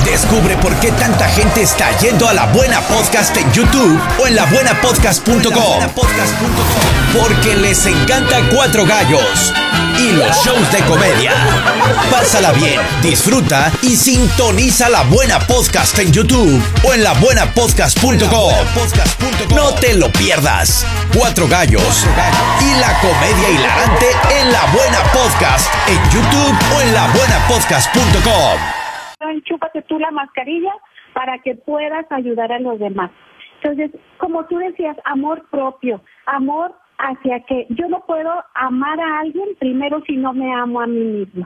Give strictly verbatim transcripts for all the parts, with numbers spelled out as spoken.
Descubre por qué tanta gente está yendo a La Buena Podcast en YouTube o en la buena podcast punto com. Porque les encanta Cuatro Gallos y los shows de comedia. Pásala bien, disfruta y sintoniza La Buena Podcast en YouTube o en la buena podcast punto com. No te lo pierdas. Cuatro Gallos y la comedia hilarante en La Buena Podcast en YouTube o en la buena podcast punto com. Enchúpate tú la mascarilla para que puedas ayudar a los demás. Entonces, como tú decías, amor propio, amor hacia que yo no puedo amar a alguien primero si no me amo a mí misma.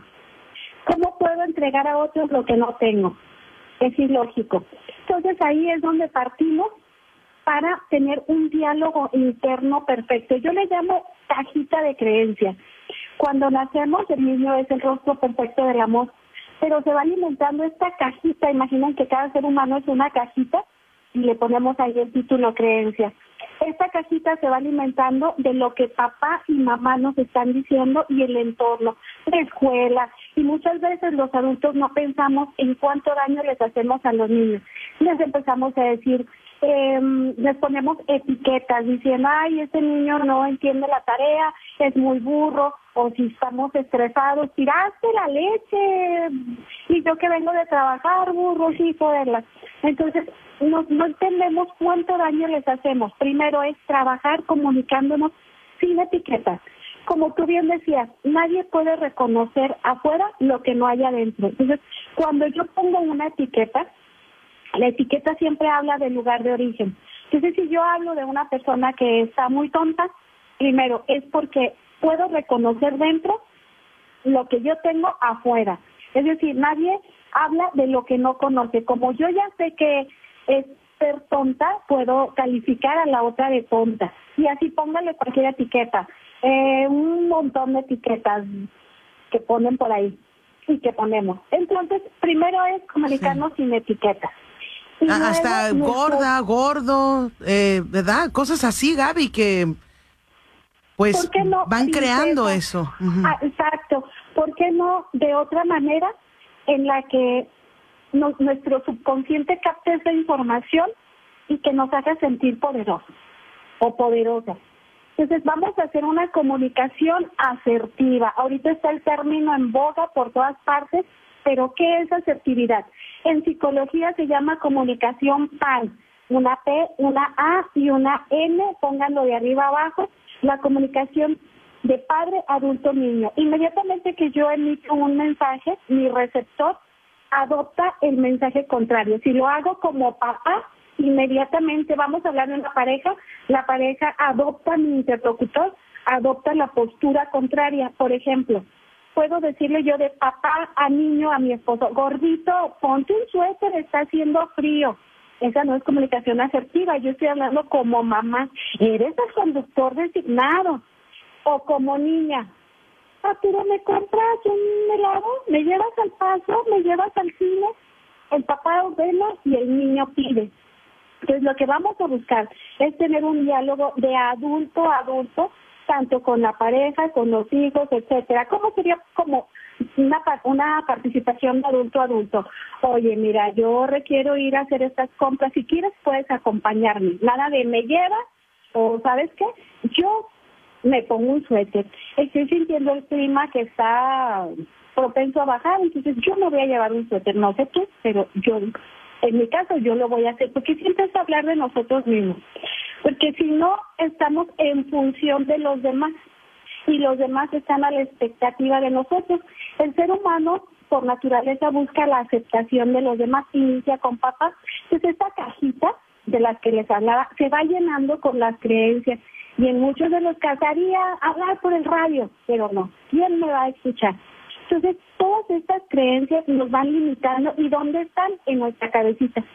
¿Cómo puedo entregar a otros lo que no tengo? Es ilógico. Entonces ahí es donde partimos para tener un diálogo interno perfecto. Yo le llamo cajita de creencias. Cuando nacemos, el niño es el rostro perfecto del amor, pero se va alimentando esta cajita. Imaginen que cada ser humano es una cajita y le ponemos ahí el título creencias. Esta cajita se va alimentando de lo que papá y mamá nos están diciendo y el entorno, la escuela, y muchas veces los adultos no pensamos en cuánto daño les hacemos a los niños. Les empezamos a decir, eh, les ponemos etiquetas diciendo, ay, este niño no entiende la tarea, es muy burro, o si estamos estresados, tiraste la leche, y yo que vengo de trabajar, burro, sí, joderla. Entonces, no, no entendemos cuánto daño les hacemos. Primero es trabajar comunicándonos sin etiquetas. Como tú bien decías, nadie puede reconocer afuera lo que no hay adentro. Entonces, cuando yo pongo una etiqueta, la etiqueta siempre habla del lugar de origen. Entonces, si yo hablo de una persona que está muy tonta, primero es porque puedo reconocer dentro lo que yo tengo afuera. Es decir, nadie habla de lo que no conoce. Como yo ya sé que es ser tonta, puedo calificar a la otra de tonta. Y así póngale cualquier etiqueta. Eh, un montón de etiquetas que ponen por ahí y que ponemos. Entonces, primero es comunicarnos sí. sin etiquetas. Y ah, hasta nuestro... gorda, gordo, eh, ¿verdad? Cosas así, Gaby, que pues no van creando eso. eso. Uh-huh. Ah, exacto. ¿Por qué no de otra manera en la que nos, nuestro subconsciente capte esa información y que nos haga sentir poderosos o poderosas? Entonces vamos a hacer una comunicación asertiva. Ahorita está el término en boga por todas partes, pero ¿qué es asertividad? En psicología se llama comunicación P A N, una P, una A y una N, pónganlo de arriba abajo, la comunicación de padre, adulto, niño. Inmediatamente que yo emito un mensaje, mi receptor adopta el mensaje contrario. Si lo hago como papá, inmediatamente vamos a hablar de una pareja, la pareja adopta mi interlocutor, adopta la postura contraria. Por ejemplo, puedo decirle yo de papá a niño a mi esposo, gordito, ponte un suéter, está haciendo frío. Esa no es comunicación asertiva, yo estoy hablando como mamá, eres el conductor designado. O como niña, Arturo, ¿me compras un helado? ¿Me llevas al paso? ¿Me llevas al cine? El papá ordena y el niño pide. Entonces lo que vamos a buscar es tener un diálogo de adulto a adulto, tanto con la pareja, con los hijos, etcétera. ¿Cómo sería como una una participación de adulto a adulto? Oye, mira, yo requiero ir a hacer estas compras, si quieres puedes acompañarme. Nada de me llevas o ¿sabes qué? Yo me pongo un suéter. Estoy sintiendo el clima que está propenso a bajar, entonces yo me voy a llevar un suéter. No sé qué, pero yo, en mi caso, yo lo voy a hacer, porque siempre es hablar de nosotros mismos. Porque si no, estamos en función de los demás, y los demás están a la expectativa de nosotros. El ser humano, por naturaleza, busca la aceptación de los demás, inicia con papá. Entonces, esta cajita de las que les hablaba, se va llenando con las creencias. Y en muchos de los casos haría hablar por el radio, pero no, ¿quién me va a escuchar? Entonces, todas estas creencias nos van limitando. ¿Y dónde están? En nuestra cabecita.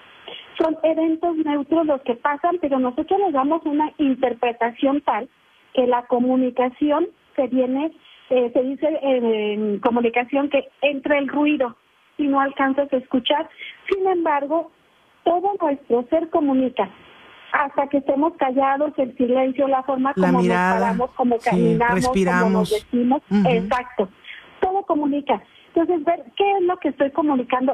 Son eventos neutros los que pasan, pero nosotros les damos una interpretación tal que la comunicación se viene, eh, se dice en, en comunicación que entra el ruido y no alcanzas a escuchar. Sin embargo, todo nuestro ser comunica. Hasta que estemos callados, el silencio, la forma la como mirada, nos paramos, como caminamos, sí, como nos decimos, uh-huh. exacto, todo comunica. Entonces, ver qué es lo que estoy comunicando